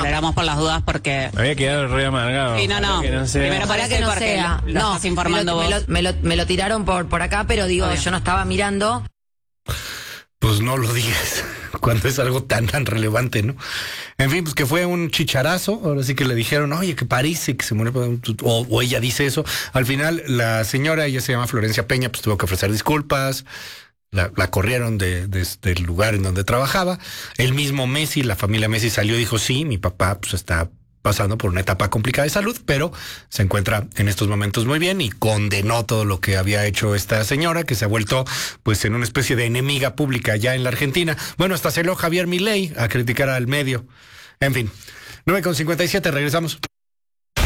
aclaramos por las dudas porque... Había quedado re amargado. Sí, no. Que no sea. Primero Ojalá que no porque sea. lo No, estás informando vos. me lo tiraron por acá, pero digo, Obvio. yo no estaba mirando. Pues no lo digas cuando es algo tan relevante, ¿no? En fin, pues que fue un chicharazo. Ahora sí que le dijeron, oye, que parece que se murió. O ella dice eso. Al final, la señora, ella se llama Florencia Peña, pues tuvo que ofrecer disculpas. La corrieron del lugar en donde trabajaba. El mismo Messi, la familia Messi salió y dijo, sí, mi papá pues está pasando por una etapa complicada de salud, pero se encuentra en estos momentos muy bien y condenó todo lo que había hecho esta señora, que se ha vuelto pues en una especie de enemiga pública ya en la Argentina. Bueno, hasta salió Javier Milei a criticar al medio. En fin, 9:57, regresamos.